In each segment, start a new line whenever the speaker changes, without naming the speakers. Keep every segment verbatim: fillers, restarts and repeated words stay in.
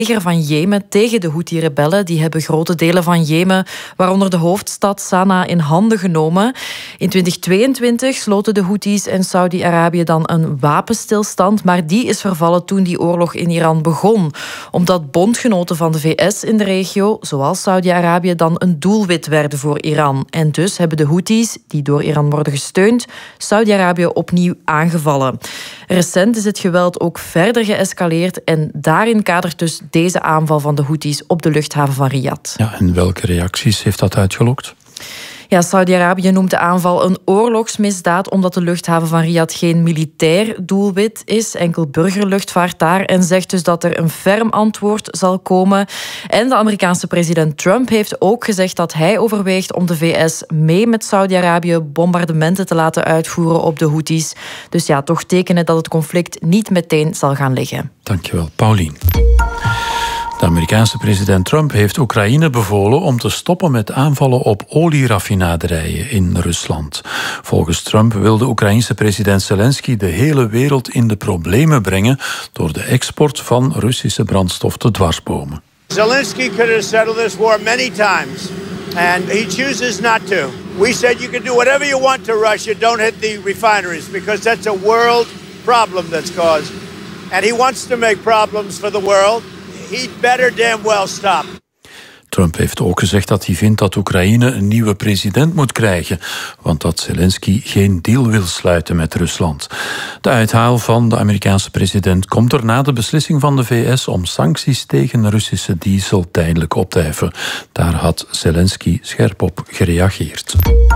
leger van Jemen tegen de Houthi-rebellen. Die hebben grote delen van Jemen, waaronder de hoofdstad Sanaa, in handen genomen. In twintig tweeëntwintig sloten de Houthis en Saudi-Arabië dan een wapenstilstand, maar die is vervallen toen die oorlog in Iran begon. Omdat bondgenoten van de V S in de regio, zoals Saudi-Arabië, dan een doelwit werden voor Iran. En dus hebben de Houthis, die door Iran worden gesteund, Saudi-Arabië opnieuw aangevallen. Recent is het geweld ook verder geëscaleerd en daarin kadert dus deze aanval van de Houthis op de luchthaven van Riyadh.
Ja, en welke reacties heeft dat uitgelokt?
Ja, Saudi-Arabië noemt de aanval een oorlogsmisdaad omdat de luchthaven van Riyadh geen militair doelwit is, enkel burgerluchtvaart daar, en zegt dus dat er een ferm antwoord zal komen. En de Amerikaanse president Trump heeft ook gezegd dat hij overweegt om de V S mee met Saudi-Arabië bombardementen te laten uitvoeren op de Houthis. Dus ja, toch tekenen dat het conflict niet meteen zal gaan liggen.
Dankjewel, Paulien. De Amerikaanse president Trump heeft Oekraïne bevolen om te stoppen met aanvallen op olieraffinaderijen in Rusland. Volgens Trump wil de Oekraïense president Zelensky de hele wereld in de problemen brengen door de export van Russische brandstof te dwarsbomen.
Zelensky could have settled this war many times, and he chooses not to. We said you can do whatever you want to Russia, don't hit the refineries, because that's a world problem that's caused. And he wants to make problems for the world. He'd better damn well stop.
Trump heeft ook gezegd dat hij vindt dat Oekraïne een nieuwe president moet krijgen, want dat Zelensky geen deal wil sluiten met Rusland. De uithaal van de Amerikaanse president komt er na de beslissing van de V S om sancties tegen Russische diesel tijdelijk op te heffen. Daar had Zelensky scherp op gereageerd.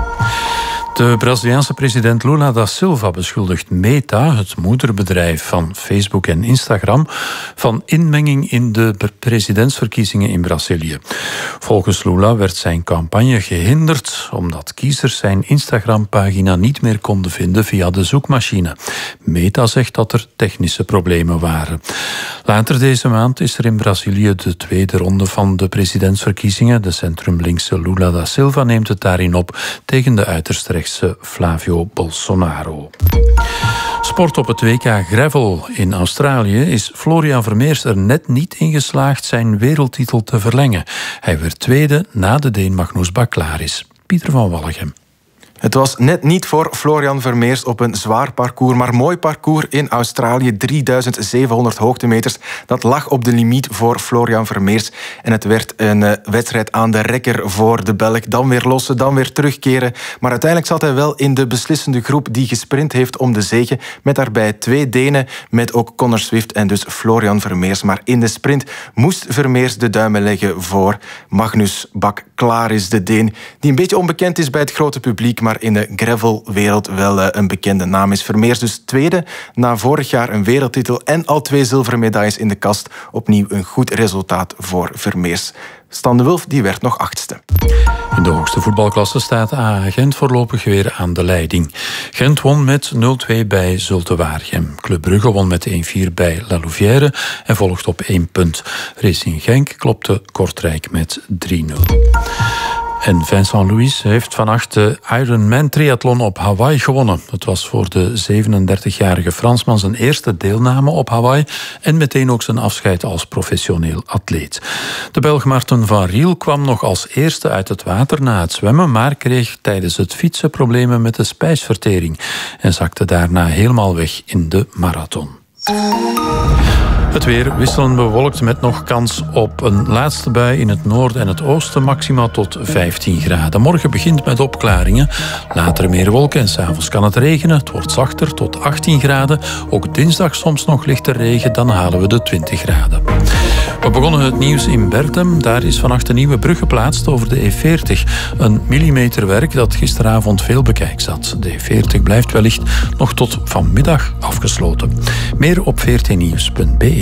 De Braziliaanse president Lula da Silva beschuldigt Meta, het moederbedrijf van Facebook en Instagram, van inmenging in de presidentsverkiezingen in Brazilië. Volgens Lula werd zijn campagne gehinderd omdat kiezers zijn Instagram-pagina niet meer konden vinden via de zoekmachine. Meta zegt dat er technische problemen waren. Later deze maand is er in Brazilië de tweede ronde van de presidentsverkiezingen. De centrumlinkse Lula da Silva neemt het daarin op tegen de uiterst rechtse Flavio Bolsonaro. Sport op het W K Gravel in Australië is Florian Vermeers er net niet in geslaagd zijn wereldtitel te verlengen. Hij werd tweede na de Deen Magnus Baklaris. Pieter van Wallegem.
Het was net niet voor Florian Vermeers op een zwaar parcours, maar mooi parcours in Australië. drieduizend zevenhonderd hoogtemeters. Dat lag op de limiet voor Florian Vermeers. En het werd een uh, wedstrijd aan de rekker voor de Belg. Dan weer lossen, dan weer terugkeren. Maar uiteindelijk zat hij wel in de beslissende groep die gesprint heeft om de zege. Met daarbij twee Denen, met ook Connor Swift en dus Florian Vermeers. Maar in de sprint moest Vermeers de duimen leggen voor Magnus Baklaris, de Deen, die een beetje onbekend is bij het grote publiek, maar in de gravelwereld wel uh, een bekende naam is. Vermeers dus tweede, na vorig jaar een wereldtitel en al twee zilveren medailles in de kast. Opnieuw een goed resultaat voor Vermeers. Stan de Wulf die werd nog achtste.
In de hoogste voetbalklasse staat A A Gent voorlopig weer aan de leiding. Gent won met nul twee bij Zulte Waregem. Club Brugge won met één vier bij La Louvière en volgt op één punt. Racing Genk klopte Kortrijk met drie nul. En Vincent Louis heeft vannacht de Ironman triathlon op Hawaii gewonnen. Het was voor de zevenendertigjarige Fransman zijn eerste deelname op Hawaii en meteen ook zijn afscheid als professioneel atleet. De Belg Marten van Riel kwam nog als eerste uit het water na het zwemmen, maar kreeg tijdens het fietsen problemen met de spijsvertering en zakte daarna helemaal weg in de marathon. Het weer wisselend bewolkt met nog kans op een laatste bui in het noorden en het oosten, maximaal tot vijftien graden. Morgen begint met opklaringen, later meer wolken en 's avonds kan het regenen. Het wordt zachter tot achttien graden. Ook dinsdag soms nog lichte regen, dan halen we de twintig graden. We begonnen het nieuws in Bertem. Daar is vannacht een nieuwe brug geplaatst over de E veertig. Een millimeterwerk dat gisteravond veel bekijks had. De E veertig blijft wellicht nog tot vanmiddag afgesloten. Meer op v r t nieuws punt b e.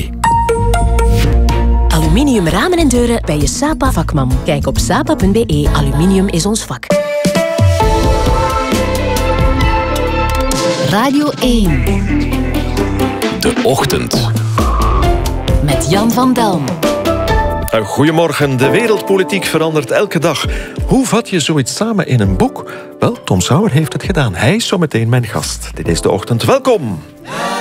Aluminium ramen en deuren bij je Sapa vakman. Kijk op sapa punt b e. Aluminium is ons vak. Radio één.
De Ochtend.
Met Jan van Delm.
Goedemorgen. De wereldpolitiek verandert elke dag. Hoe vat je zoiets samen in een boek? Wel, Tom Sauer heeft het gedaan. Hij is zometeen mijn gast. Dit is De Ochtend. Welkom.